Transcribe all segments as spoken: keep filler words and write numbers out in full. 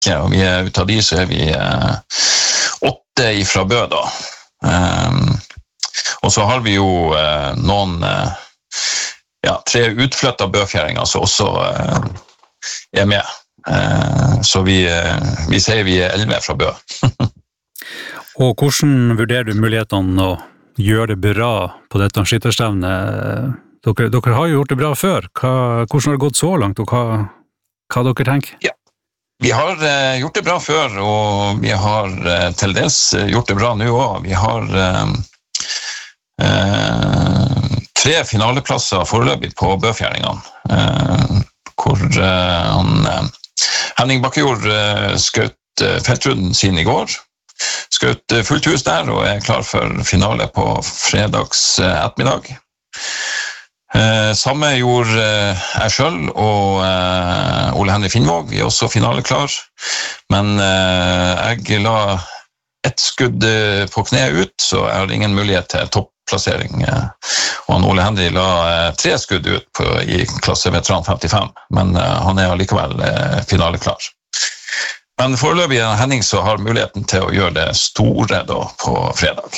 rekke, og vi er ute av de, så er vi eh, åtte ifra Bø da. Um, og så har vi jo eh, noen, eh, ja, tre utflyttet bøfjæringer som også eh, er med. Eh, så vi, eh, vi sier vi er elleve fra Bø. Og hvordan vurderer du mulighetene å gjøre det bra på dette skytterstevnet? Dere, dere har jo gjort det bra før. Hva, hvordan har det gått så langt, og hva, hva dere tenker? Ja, vi har uh, gjort det bra før, og vi har uh, til dels gjort det bra nå også. Vi har uh, uh, tre finaleplasser foreløpig på bøfjæringene, uh, hvor uh, han, uh, Henning Bakkejord uh, skjøt uh, feltrunden sin i går. Skjøt fullt hus der og er klar for finale på fredags ettermiddag. Eh, samme gjorde eh, jeg selv og eh, Ole Henry Finnvåg. Vi er også finale klar. Men eh, jeg la ett skudd på kne ut, så jeg har ingen mulighet til topplassering. Og han Ole Henry la eh, tre skudd ut på, i klasse veteran femtifem, men eh, han er allikevel eh, finale klar. Men foreløpig er Henning så har muligheten til å gjøre det store da på fredag.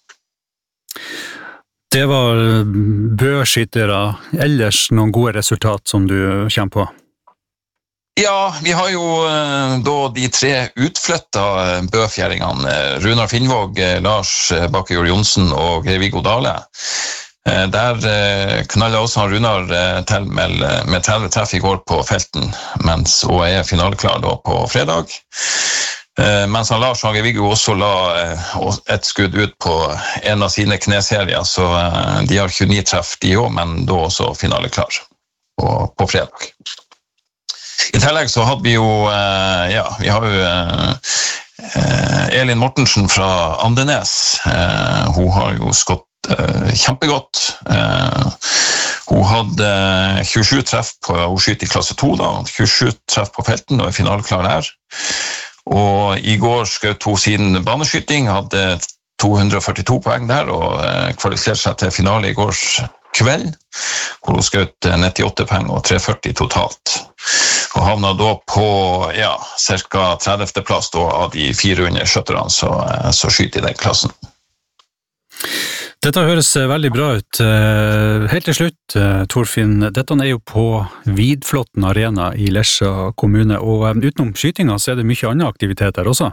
Det var bøskyttere, ellers noen gode resultat som du kommer på? Ja, vi har jo da de tre utflyttede bøfjæringene, Runar Finnvåg, Lars Bakkejord Johnsen og Viggo Dale. Der knallet også han Runar til med, med tretti treff i går på felten, mens og er finaleklar da på fredag. Mens han Lars og Viggo også la et skudd ut på en av sine kneserier, så de har tjueni treff de også, men da også finaleklar på, på fredag. I tillegg så hadde vi jo, ja, vi har jo Elin Mortensen fra Andenes. Hun har jo skått Uh, kjempegodt. Uh, hun hadde tjuesju treff på å skyte i klasse to, da, tjuesju treff på felten og er finaleklar der. Og i går skjøt hun sin baneskyting, hadde to hundre og førtito poeng der og uh, kvalifiserte seg til finale i går kveld, hvor hun skjøt nittiåtte poeng og tre førti totalt. Og havna da på ja, cirka tredivte plass da, av de fire hundre skjøtterne så, uh, så skyter i den klassen. Dette høres veldig bra ut. Helt til slutt, Torfinn, dette er jo på Vidflotten Arena i Lesja kommune, og utenom skytinga så er det mye andre aktiviteter også.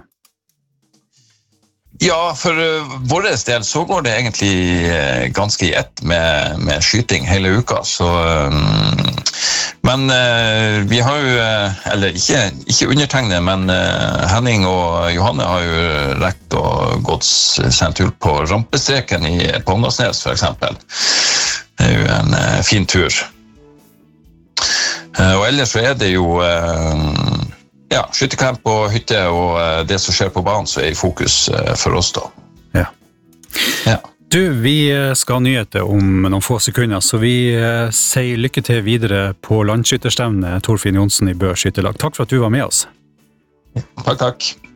Ja, for uh, vår del så går det egentlig uh, ganske i ett med, med skyting hele uka, så um, men uh, vi har jo, uh, eller ikke, ikke undertegne, men uh, Henning og Johanne har jo rekt og gått sendt ut på rampestreken i Påndalsnes for eksempel. Det er jo en uh, fin tur. Uh, og ellers så er det jo uh, ja, skyttercamp og hytte og det som skjer på banen så er i fokus for oss da. Ja. Ja. Du, vi skal ha nyheter om noen få sekunder, så vi sier lykke til videre på landskytterstevnet Torfinn Johnsen i Bø Skytterlag. Takk for at du var med oss. Takk, takk.